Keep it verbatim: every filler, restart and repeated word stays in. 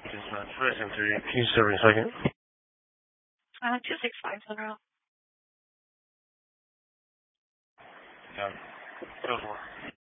Dispatch, first entry, Q seven second. Uh, two six five Central. Yeah. Go for it.